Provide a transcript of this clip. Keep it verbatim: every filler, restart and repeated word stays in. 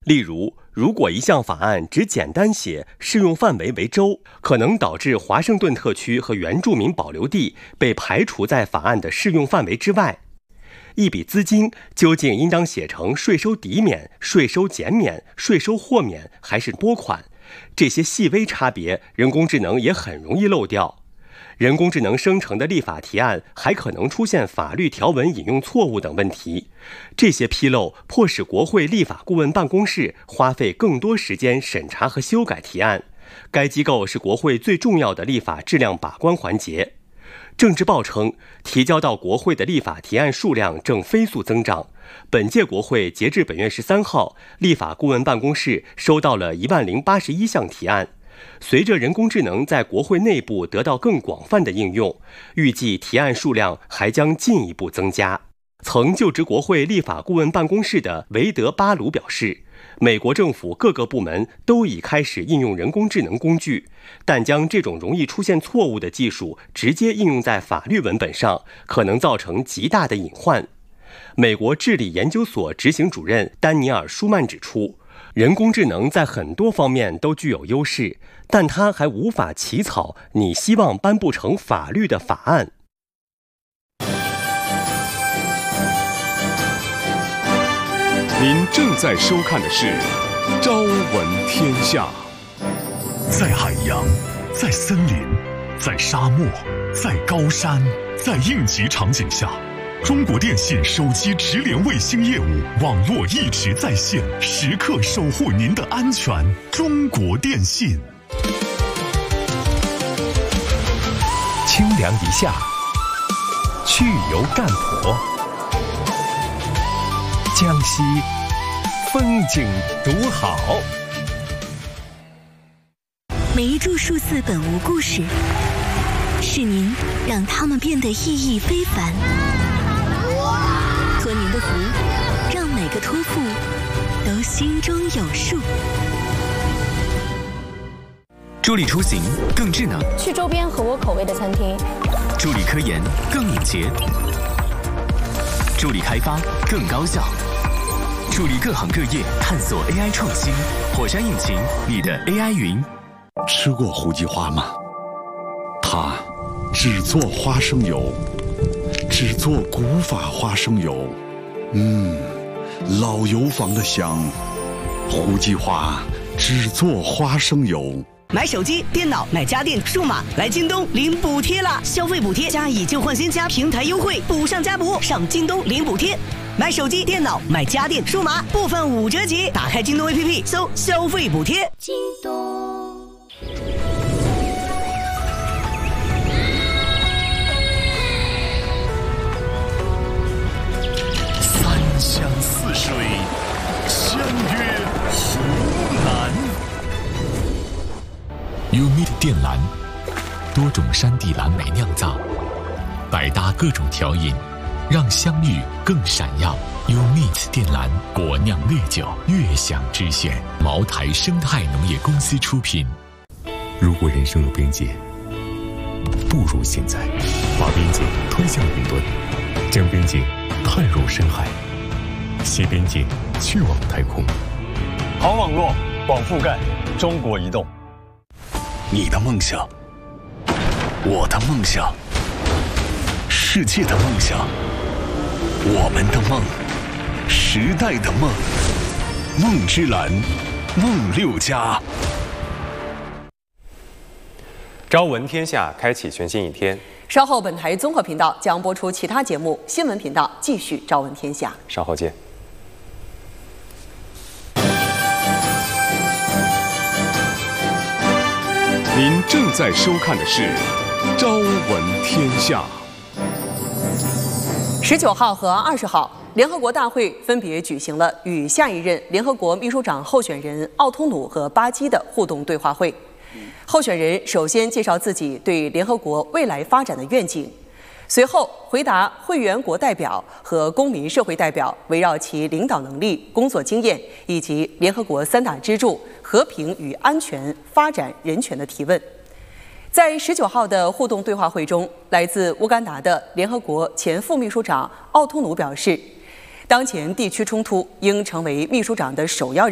例如，如果一项法案只简单写适用范围为州，可能导致华盛顿特区和原住民保留地被排除在法案的适用范围之外。一笔资金究竟应当写成税收抵免、税收减免、税收豁免还是拨款？这些细微差别，人工智能也很容易漏掉。人工智能生成的立法提案还可能出现法律条文引用错误等问题，这些纰漏迫使国会立法顾问办公室花费更多时间审查和修改提案。该机构是国会最重要的立法质量把关环节。政治报称，提交到国会的立法提案数量正飞速增长。本届国会截至本月十三号，立法顾问办公室收到了一万零八十一项提案。随着人工智能在国会内部得到更广泛的应用，预计提案数量还将进一步增加。曾就职国会立法顾问办公室的维德·巴鲁表示，美国政府各个部门都已开始应用人工智能工具，但将这种容易出现错误的技术直接应用在法律文本上，可能造成极大的隐患。美国治理研究所执行主任丹尼尔·舒曼指出，人工智能在很多方面都具有优势，但它还无法起草你希望颁布成法律的法案。 您正在收看的是《朝闻天下》。 在海洋，在森林，在沙漠，在高山，在应急场景下，中国电信手机直连卫星业务网络一直在线，时刻守护您的安全。中国电信。 清凉一下，去油干婆。江西风景独好。 每一株数字本无故事，是您让它们变得意义非凡。托您的福，让每个托付都心中有数。 助力出行更智能， 去周边合我口味的餐厅； 助力科研更敏捷，助力开发更高效，助力各行各业探索 A I 创新。火山引擎，你的 A I 云。 吃过胡记花吗？它只做花生油，只做古法花生油。嗯，老油坊的香。胡记花只做花生油。 买手机、电脑、买家电、数码，来京东领补贴啦！消费补贴加以旧换新加平台优惠，补上加补，上京东领补贴。买手机、电脑、买家电、数码，部分五折起。打开京东 A P P， 搜消费补贴。 京东。 三湘四水，相约湖南。Umit 靛蓝，多种山地蓝莓酿造，百搭各种调饮，让香芋更闪耀。Umit 靛蓝果酿烈酒，悦享之选。茅台生态农业公司出品。 如果人生有边界，不如现在，把边界推向云端，将边界探入深海，携边界去往太空。 好网络，广覆盖，中国移动。 你的梦想，我的梦想，世界的梦想，我们的梦，时代的梦，梦之蓝，梦六家。 朝闻天下，开启全新一天。 稍后本台综合频道将播出其他节目，新闻频道继续朝闻天下。 稍后见。 您正在收看的是《朝闻天下》。 十九号和二十号，联合国大会分别举行了与下一任联合国秘书长候选人奥通努和巴基的互动对话会。候选人首先介绍自己对联合国未来发展的愿景，随后回答会员国代表和公民社会代表围绕其领导能力、工作经验以及联合国三大支柱和平与安全、发展、人权的提问。在十九号的互动对话会中，来自乌干达的联合国前副秘书长奥通努表示，当前地区冲突应成为秘书长的首要